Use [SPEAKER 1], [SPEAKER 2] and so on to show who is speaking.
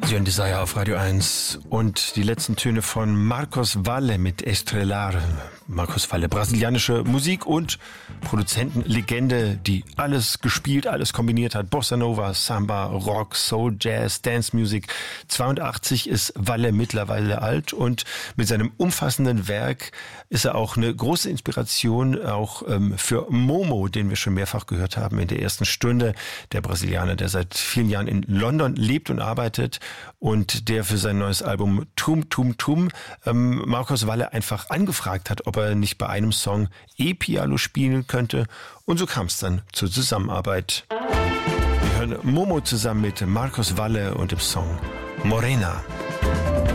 [SPEAKER 1] Sion Desire auf Radio 1 und die letzten Töne von Marcos Valle mit Estrellar. Marcos Valle, brasilianische Musik- und Produzentenlegende, die alles gespielt, alles kombiniert hat. Bossa Nova, Samba, Rock, Soul, Jazz, Dance Music. 82 ist Valle mittlerweile alt und mit seinem umfassenden Werk ist er auch eine große Inspiration auch für Momo, den wir schon mehrfach gehört haben in der ersten Stunde. Der Brasilianer, der seit vielen Jahren in London lebt und arbeitet und der für sein neues Album Tum Tum Tum Marcos Valle einfach angefragt hat, ob er nicht bei einem Song E-Piano spielen könnte. Und so kam es dann zur Zusammenarbeit. Wir hören Momo zusammen mit Marcos Valle und dem Song Morena.